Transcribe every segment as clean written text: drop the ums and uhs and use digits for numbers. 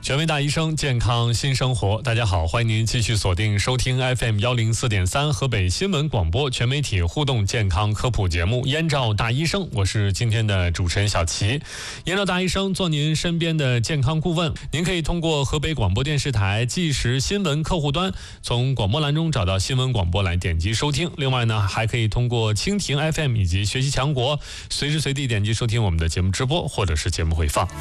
权威大医生，健康新生活。大家好，欢迎您继续锁定收听 FM104.3 河北新闻广播全媒体互动健康科普节目《燕赵大医生》，我是今天的主持人小齐。燕赵大医生做您身边的健康顾问，您可以通过河北广播电视台即时新闻客户端，从广播栏中找到新闻广播来点击收听。另外呢，还可以通过蜻蜓 FM 以及学习强国，随时随地点击收听我们的节目直播或者是节目回放。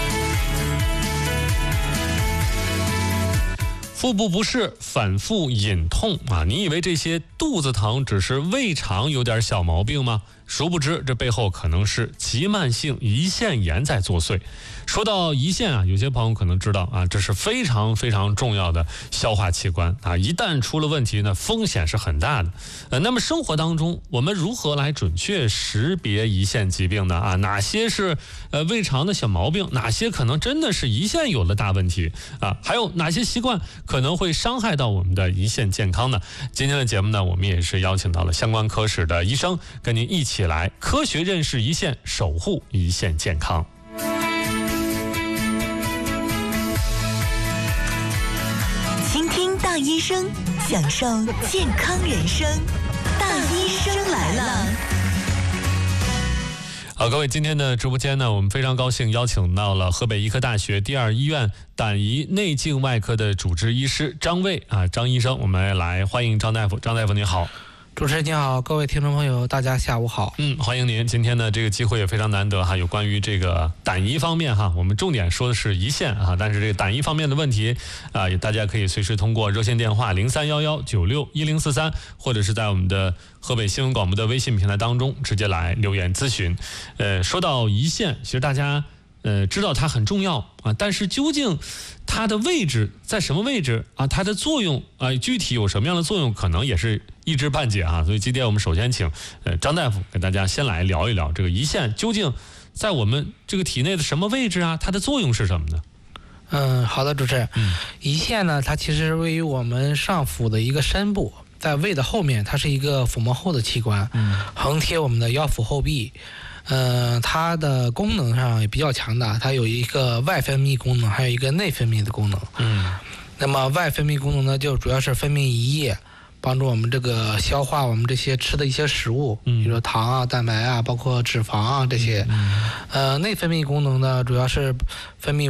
腹部不适、反复隐痛啊，你以为这些肚子疼只是胃肠有点小毛病吗？殊不知这背后可能是急慢性胰腺炎在作祟。说到胰腺啊，有些朋友可能知道啊，这是非常非常重要的消化器官啊，一旦出了问题呢，风险是很大的。那么生活当中我们如何来准确识别胰腺疾病呢？啊，哪些是胃肠的小毛病，哪些可能真的是胰腺有了大问题啊？还有哪些习惯可能会伤害到我们的胰腺健康呢？今天的节目呢，我们也是邀请到了相关科室的医生，跟您一起来科学认识胰腺，守护胰腺健康。 倾听大医生，享受健康人生。大医生来了。 好，各位，今天的直播间呢，我们非常高兴邀请到了河北医科大学第二医院胆胰内镜外科的主治医师张卫啊，张医生，我们来欢迎张大夫。张大夫您好。 主持人您好，各位听众朋友，大家下午好。 欢迎您。今天的这个机会也非常难得哈，有关于这个胆胰方面哈，我们重点说的是胰腺啊，但是这个胆胰方面的问题啊，大家可以随时通过热线电话0311961043，或者是在我们的河北新闻广播的微信平台当中直接来留言咨询。说到胰腺，其实大家知道它很重要啊，但是究竟它的位置在什么位置啊？它的作用啊，具体有什么样的作用，可能也是一知半解啊。所以今天我们首先请张大夫给大家先来聊一聊这个胰腺究竟在我们这个体内的什么位置啊？它的作用是什么呢？ 好的，主持人。胰腺呢，它其实位于我们上腹的一个深部，在胃的后面，它是一个腹膜后的器官，横贴我们的腰腹后壁。它的功能上也比较强大，它有一个外分泌功能，还有一个内分泌的功能。那么外分泌功能呢，就主要是分泌胰液，帮助我们这个消化我们这些吃的一些食物，比如说糖啊、蛋白啊，包括脂肪啊这些。内分泌功能呢，主要是分泌